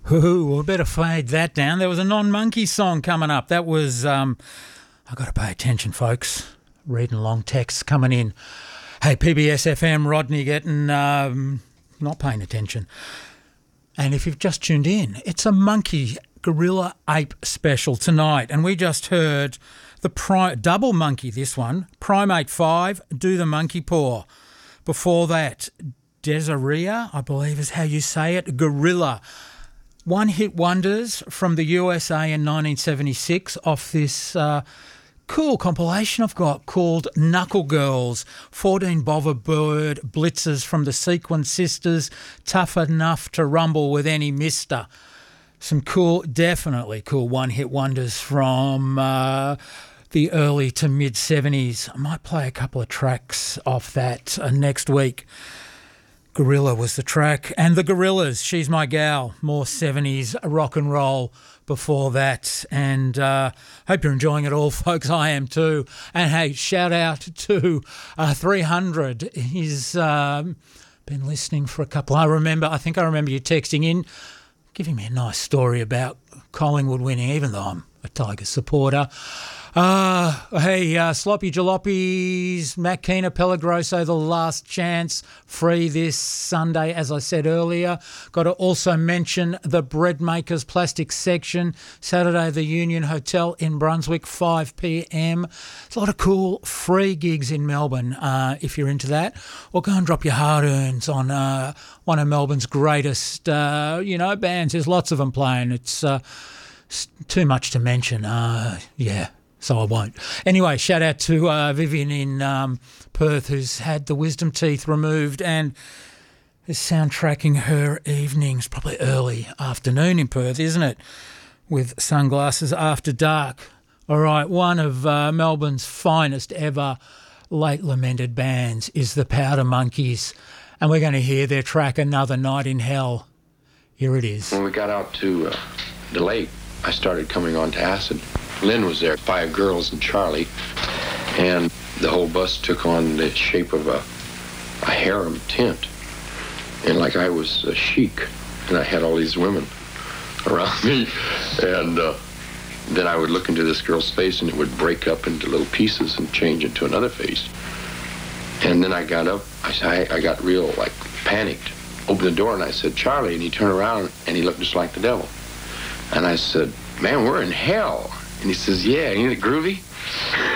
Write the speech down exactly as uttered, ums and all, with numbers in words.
Ooh, we better fade that down. There was a non-monkey song coming up. That was, um, I've got to pay attention, folks. Reading long texts coming in. Hey, P B S F M, Rodney getting, um, not paying attention. And if you've just tuned in, it's a monkey gorilla ape special tonight. And we just heard the pri- double monkey, this one, Primate five, Do the Monkey Paw. Before that, Desirea, I believe is how you say it, Gorilla. One-hit wonders from the U S A in nineteen seventy-six off this uh, cool compilation I've got called Knuckle Girls. fourteen Botherbird blitzers from the Sequin Sisters, tough enough to rumble with any mister. Some cool, definitely cool one-hit wonders from uh, the early to mid-seventies. I might play a couple of tracks off that uh, next week. Gorilla was the track. And the Gorillas, She's My Gal, more seventies rock and roll before that. And uh, hope you're enjoying it all, folks. I am too. And hey, shout out to uh, three hundred. He's um, been listening for a couple. I remember, I think I remember you texting in, giving me a nice story about Collingwood winning, even though I'm a Tigers supporter. Uh, hey, uh, Sloppy Jalopies, Matt Keener, Pellegroso, The Last Chance, free this Sunday, as I said earlier. Got to also mention the Bread Makers Plastic Section, Saturday, the Union Hotel in Brunswick, five p.m. There's a lot of cool free gigs in Melbourne, uh, if you're into that. Or go and drop your hard-earns on uh, one of Melbourne's greatest, uh, you know, bands. There's lots of them playing. It's, uh, it's too much to mention. Uh, yeah. So I won't. Anyway, shout out to uh, Vivian in um, Perth, who's had the wisdom teeth removed and is soundtracking her evenings, probably early afternoon in Perth, isn't it? With Sunglasses After Dark. All right, one of uh, Melbourne's finest ever late lamented bands is the Powder Monkeys, and we're going to hear their track Another Night in Hell. Here it is. When we got out to uh, the lake, I started coming on to acid. Lynn was there, five girls and Charlie, and the whole bus took on the shape of a, a harem tent. And like I was a sheik, and I had all these women around me. And uh, then I would look into this girl's face, and it would break up into little pieces and change into another face. And then I got up, I, I got real, like, panicked. Opened the door, and I said, Charlie, and he turned around, and he looked just like the devil. And I said, man, we're in hell. And he says, yeah, ain't it groovy?